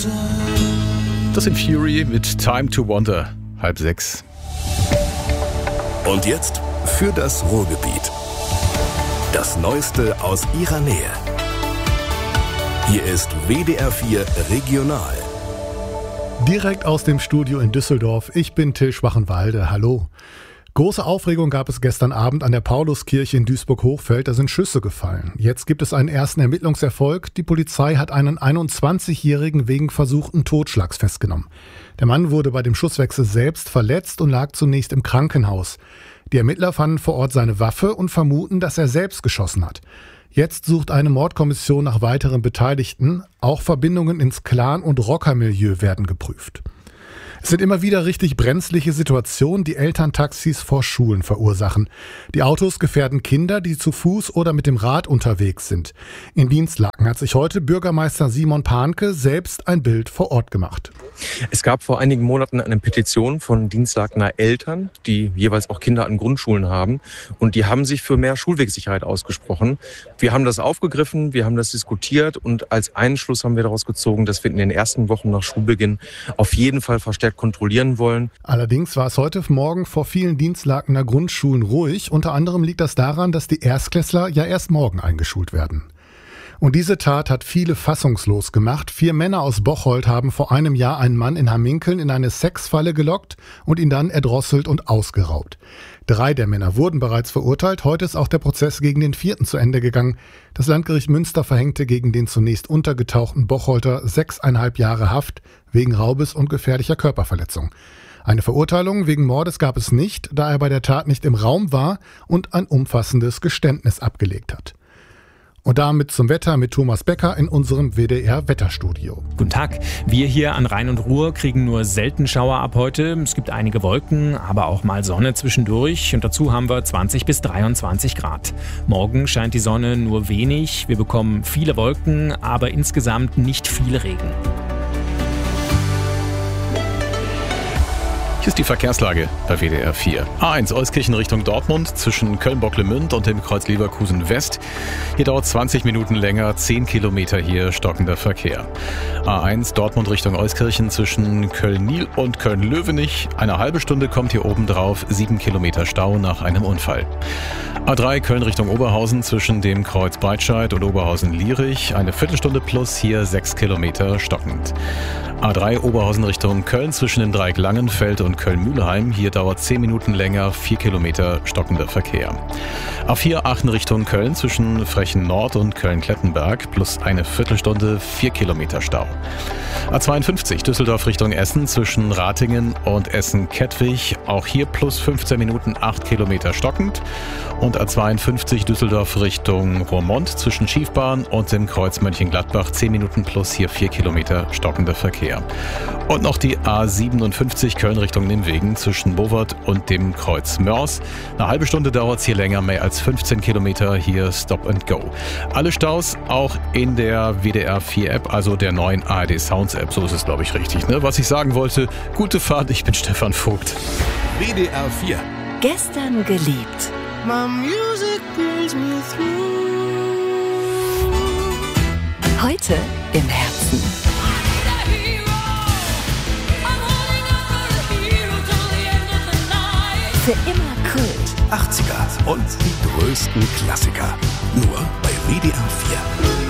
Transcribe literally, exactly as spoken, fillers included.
Das sind Fury mit Time to Wonder, halb sechs. Und jetzt für das Ruhrgebiet. Das Neueste aus ihrer Nähe. Hier ist W D R vier Regional. Direkt aus dem Studio in Düsseldorf. Ich bin Till Schwachenwalde. Hallo. Große Aufregung gab es gestern Abend an der Pauluskirche in Duisburg-Hochfeld. Da sind Schüsse gefallen. Jetzt gibt es einen ersten Ermittlungserfolg. Die Polizei hat einen einundzwanzigjährigen wegen versuchten Totschlags festgenommen. Der Mann wurde bei dem Schusswechsel selbst verletzt und lag zunächst im Krankenhaus. Die Ermittler fanden vor Ort seine Waffe und vermuten, dass er selbst geschossen hat. Jetzt sucht eine Mordkommission nach weiteren Beteiligten. Auch Verbindungen ins Clan- und Rockermilieu werden geprüft. Es sind immer wieder richtig brenzliche Situationen, die Elterntaxis vor Schulen verursachen. Die Autos gefährden Kinder, die zu Fuß oder mit dem Rad unterwegs sind. In Dinslaken hat sich heute Bürgermeister Simon Pahnke selbst ein Bild vor Ort gemacht. Es gab vor einigen Monaten eine Petition von Dinslakener Eltern, die jeweils auch Kinder an Grundschulen haben. Und die haben sich für mehr Schulwegsicherheit ausgesprochen. Wir haben das aufgegriffen, wir haben das diskutiert und als Einschluss haben wir daraus gezogen, dass wir in den ersten Wochen nach Schulbeginn auf jeden Fall verstärkt kontrollieren wollen. Allerdings war es heute Morgen vor vielen Dinslakener Grundschulen ruhig. Unter anderem liegt das daran, dass die Erstklässler ja erst morgen eingeschult werden. Und diese Tat hat viele fassungslos gemacht. Vier Männer aus Bocholt haben vor einem Jahr einen Mann in Hamminkeln in eine Sexfalle gelockt und ihn dann erdrosselt und ausgeraubt. Drei der Männer wurden bereits verurteilt. Heute ist auch der Prozess gegen den vierten zu Ende gegangen. Das Landgericht Münster verhängte gegen den zunächst untergetauchten Bocholter sechseinhalb Jahre Haft wegen Raubes und gefährlicher Körperverletzung. Eine Verurteilung wegen Mordes gab es nicht, da er bei der Tat nicht im Raum war und ein umfassendes Geständnis abgelegt hat. Und damit zum Wetter mit Thomas Becker in unserem W D R-Wetterstudio. Guten Tag. Wir hier an Rhein und Ruhr kriegen nur selten Schauer ab heute. Es gibt einige Wolken, aber auch mal Sonne zwischendurch. Und dazu haben wir zwanzig bis dreiundzwanzig Grad. Morgen scheint die Sonne nur wenig. Wir bekommen viele Wolken, aber insgesamt nicht viel Regen. Hier ist die Verkehrslage bei W D R vier. A eins Euskirchen Richtung Dortmund zwischen Köln-Bocklemünd und dem Kreuz Leverkusen West. Hier dauert zwanzig Minuten länger, zehn Kilometer hier stockender Verkehr. A eins Dortmund Richtung Euskirchen zwischen Köln-Niel und Köln-Löwenich. Eine halbe Stunde kommt hier oben drauf, sieben Kilometer Stau nach einem Unfall. A drei Köln Richtung Oberhausen zwischen dem Kreuz Breitscheid und Oberhausen-Lierich. Eine Viertelstunde plus, hier sechs Kilometer stockend. A drei Oberhausen Richtung Köln zwischen dem Dreieck Langenfeld und Köln-Mühlheim. Hier dauert zehn Minuten länger, vier Kilometer stockender Verkehr. A vier Aachen Richtung Köln zwischen Frechen Nord und Köln-Klettenberg plus eine Viertelstunde, vier Kilometer Stau. A zweiundfünfzig Düsseldorf Richtung Essen zwischen Ratingen und Essen-Kettwig. Auch hier plus fünfzehn Minuten, acht Kilometer stockend. Und A zweiundfünfzig Düsseldorf Richtung Roermond zwischen Schiefbahn und dem Kreuz Mönchengladbach. zehn Minuten plus, hier vier Kilometer stockender Verkehr. Und noch die A siebenundfünfzig Köln Richtung Nimwegen zwischen Bovert und dem Kreuz Mörs. Eine halbe Stunde dauert es hier länger, mehr als fünfzehn Kilometer, hier Stop and Go. Alle Staus auch in der W D R vier App, also der neuen A R D Sounds App. So ist es, glaube ich, richtig, ne? Was ich sagen wollte, gute Fahrt, ich bin Stefan Vogt. W D R vier. Gestern geliebt. My music brings me through. Heute im Herzen. Für immer Kult. achtziger und die größten Klassiker. Nur bei W D R vier.